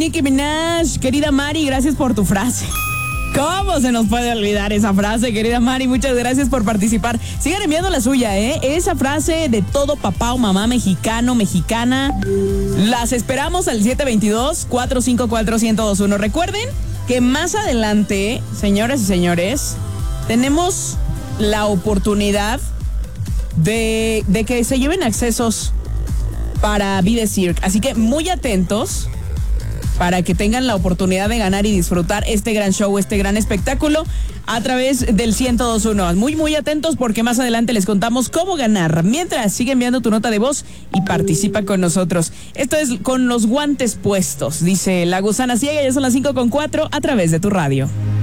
Nicki Minaj. Querida Mari, gracias por tu frase. ¿Cómo se nos puede olvidar esa frase, querida Mari? Muchas gracias por participar. Sigan enviando la suya, ¿eh? Esa frase de todo papá o mamá mexicano, mexicana. Las esperamos al 722-454-1021. Recuerden que más adelante, señoras y señores, tenemos la oportunidad de que se lleven accesos para Vida Cirque. Así que muy atentos para que tengan la oportunidad de ganar y disfrutar este gran show, este gran espectáculo a través del 1021. Muy, muy atentos porque más adelante les contamos cómo ganar. Mientras, sigue enviando tu nota de voz y participa con nosotros. Esto es Con los guantes puestos, dice La Gusana Ciega. Ya son las 5:04 a través de tu radio.